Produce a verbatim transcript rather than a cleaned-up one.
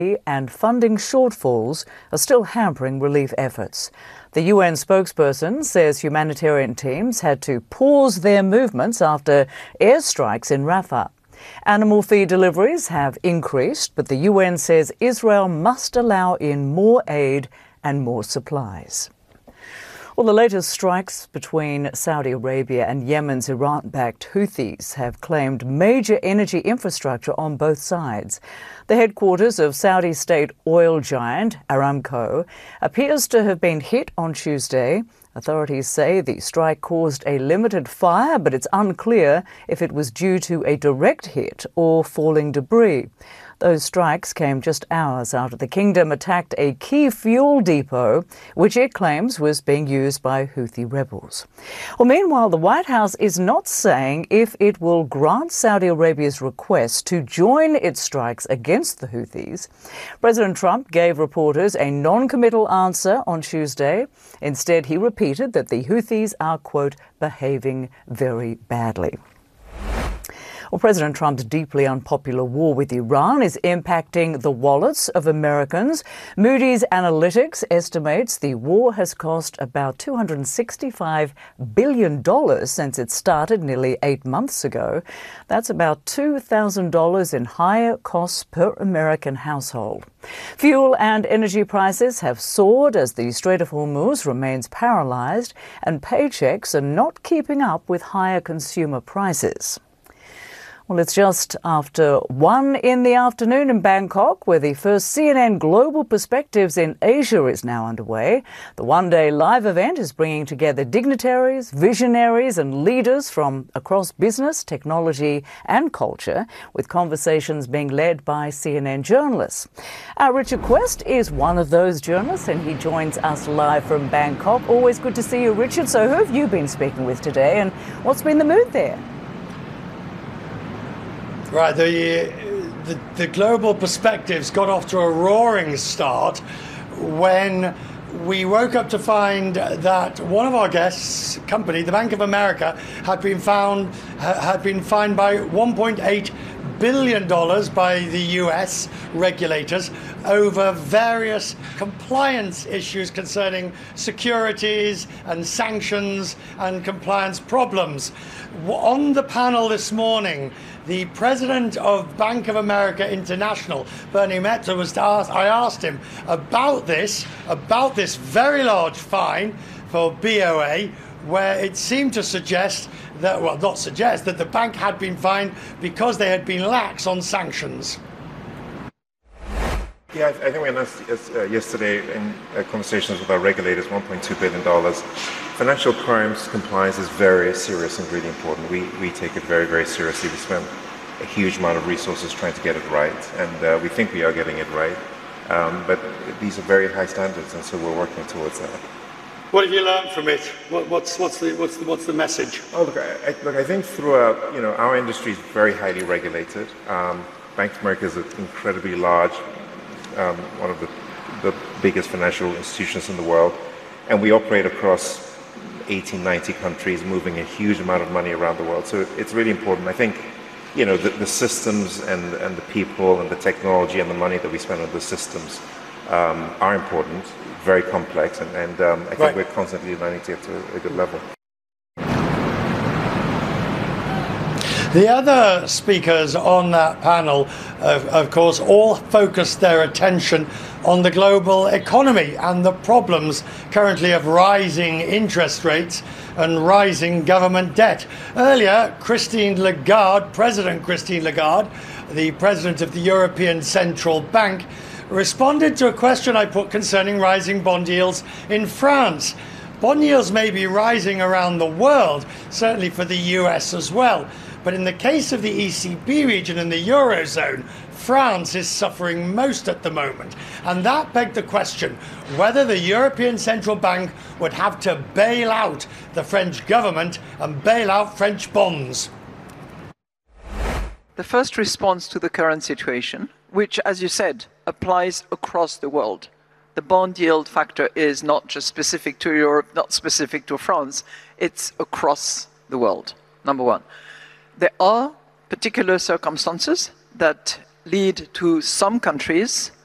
and funding shortfalls are still hampering relief efforts. The U N spokesperson says humanitarian teams had to pause their movements after airstrikes in Rafah. Animal feed deliveries have increased, but the U N says Israel must allow in more aid and more supplies. Well, the latest strikes between Saudi Arabia and Yemen's Iran-backed Houthis have claimed major energy infrastructure on both sides. The headquarters of Saudi state oil giant Aramco appears to have been hit on Tuesday. Authorities say the strike caused a limited fire, but it's unclear if it was due to a direct hit or falling debris. Those strikes came just hours after the kingdom attacked a key fuel depot, which it claims was being used by Houthi rebels. Well, meanwhile, the White House is not saying if it will grant Saudi Arabia's request to join its strikes against the Houthis. President Trump gave reporters a non-committal answer on Tuesday. Instead, he repeated that the Houthis are, quote, behaving very badly. Well, President Trump's deeply unpopular war with Iran is impacting the wallets of Americans. Moody's Analytics estimates the war has cost about two hundred sixty-five billion dollars since it started nearly eight months ago. That's about two thousand dollars in higher costs per American household. Fuel and energy prices have soared as the Strait of Hormuz remains paralyzed, and paychecks are not keeping up with higher consumer prices. Well, it's just after one in the afternoon in Bangkok, where the first C N N Global Perspectives in Asia is now underway. The one-day live event is bringing together dignitaries, visionaries and leaders from across business, technology and culture, with conversations being led by C N N journalists. Our Richard Quest is one of those journalists, and he joins us live from Bangkok. Always good to see you, Richard. So who have you been speaking with today, and what's been the mood there? Right, the, the the Global Perspectives got off to a roaring start when we woke up to find that one of our guests' company, the Bank of America, had been found had been fined by one point eight billion dollars by the U S regulators over various compliance issues concerning securities and sanctions and compliance problems. On the panel this morning, the president of Bank of America International, Bernie Metzer, was to ask, I asked him about this, about this very large fine for B O A, where it seemed to suggest that, well, not suggest, that the bank had been fined because they had been lax on sanctions. Yeah, I think we announced uh, yesterday in uh, conversations with our regulators, one point two billion dollars. Financial crimes compliance is very serious and really important. We, we take it very, very seriously. We spend a huge amount of resources trying to get it right, and uh, we think we are getting it right. Um, but these are very high standards, and so we're working towards that. What have you learned from it? What, what's, what's, the, what's, the, what's the message? Oh, look, I, look, I think throughout, you know, our industry is very highly regulated. Um, Bank of America is an incredibly large, um, one of the, the biggest financial institutions in the world, and we operate across eighty, ninety countries, moving a huge amount of money around the world. So it's really important. I think, you know, the, the systems and, and the people and the technology and the money that we spend on the systems um, are important, very complex, and, and um, I think right. we're constantly learning to get to a good level. The other speakers on that panel, uh, of course, all focused their attention on the global economy and the problems currently of rising interest rates and rising government debt. Earlier, Christine Lagarde, President Christine Lagarde, the president of the European Central Bank, responded to a question I put concerning rising bond yields in France. Bond yields may be rising around the world, certainly for the U S as well. But in the case of the E C B region and the Eurozone, France is suffering most at the moment. And that begged the question whether the European Central Bank would have to bail out the French government and bail out French bonds. The first response to the current situation, which, as you said, applies across the world. The bond yield factor is not just specific to Europe, not specific to France, it's across the world, number one. There are particular circumstances that lead to some countries